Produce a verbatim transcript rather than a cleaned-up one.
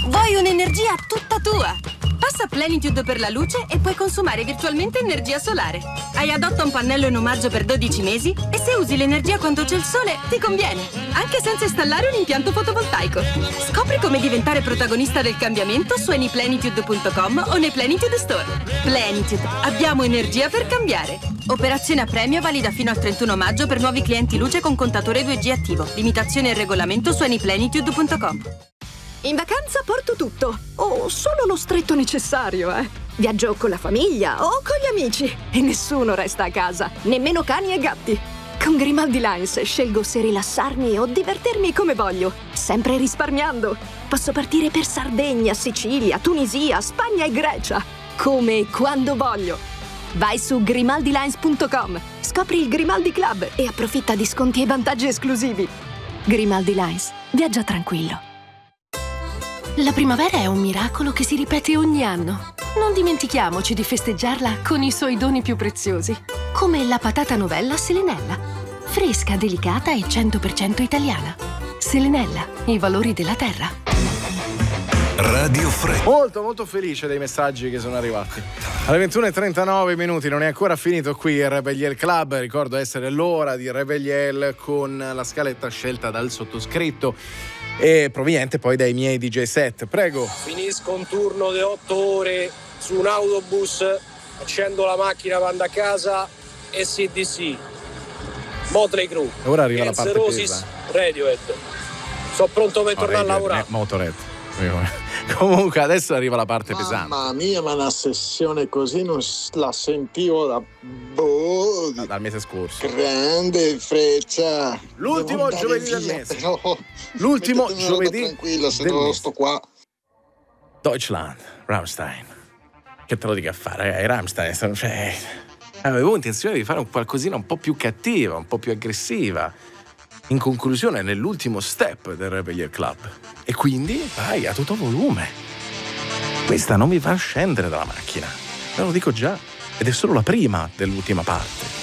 Vuoi un'energia tutta tua? Passa Plenitude per la luce e puoi consumare virtualmente energia solare. Hai adotta un pannello in omaggio per dodici mesi e se usi l'energia quando c'è il sole ti conviene, anche senza installare un impianto fotovoltaico. Scopri come diventare protagonista del cambiamento su anyplenitude punto com o nei Plenitude Store. Plenitude, abbiamo energia per cambiare. Operazione a premio valida fino al trentuno maggio per nuovi clienti luce con contatore due G attivo. Limitazione e regolamento su anyplenitude punto com. In vacanza porto tutto, o solo lo stretto necessario, eh. Viaggio con la famiglia o con gli amici e nessuno resta a casa, nemmeno cani e gatti. Con Grimaldi Lines scelgo se rilassarmi o divertirmi come voglio, sempre risparmiando. Posso partire per Sardegna, Sicilia, Tunisia, Spagna e Grecia, come e quando voglio. Vai su grimaldi lines punto com, scopri il Grimaldi Club e approfitta di sconti e vantaggi esclusivi. Grimaldi Lines, viaggia tranquillo. La primavera è un miracolo che si ripete ogni anno. Non dimentichiamoci di festeggiarla con i suoi doni più preziosi, come la patata novella Selenella. Fresca, delicata e cento per cento italiana. Selenella, i valori della terra. Radio Fred. Molto molto felice dei messaggi che sono arrivati. Alle ventuno e trentanove minuti, non è ancora finito qui il Rebelliel Club. Ricordo essere l'ora di Rebelliel con la scaletta scelta dal sottoscritto e proveniente poi dai miei D J set. Prego. Finisco un turno di otto ore su un autobus, accendo la macchina, vado a casa, A C D C, Motley Crue, ora arriva Guns la parte Roses, pesa. Radiohead. Sono pronto per No, tornare Radio, a lavorare. eh, Motorhead. Comunque adesso arriva la parte pesante. Mamma mia, ma una sessione così non s- la sentivo da boh, No, dal mese scorso. grande freccia. L'ultimo Devo andare giovedì del via, mese. però. L'ultimo Mettetemi una roba giovedì tranquilla, se del no mese. sto qua. Deutschland, Rammstein. Che te lo dica a fare? Eh, Rammstein, sono- cioè, avevo intenzione di fare un qualcosina un po' più cattiva, un po' più aggressiva. In conclusione, nell'ultimo step del Rebellion Club. E quindi vai a tutto volume. Questa non mi fa scendere dalla macchina. Ve lo dico già. Ed è solo la prima dell'ultima parte.